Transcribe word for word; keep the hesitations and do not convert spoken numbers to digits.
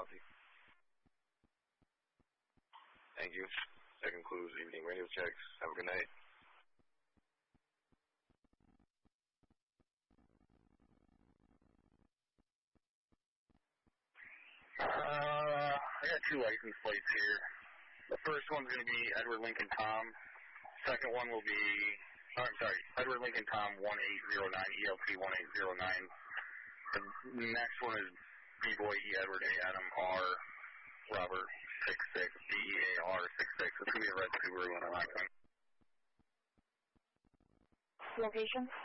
Monty. Thank you. That concludes evening radio checks. Have a good night. Uh, I got two license plates here. The first one's going to be Edward Lincoln Tom. Second one will be, oh, I'm sorry, Edward Lincoln Tom one eight zero nine, E L T one eight zero nine. The next one is B-Boy E Edward A Adam R Robert six six, B E A R six six. It's going to be a red Subaru when I'm not going. Location?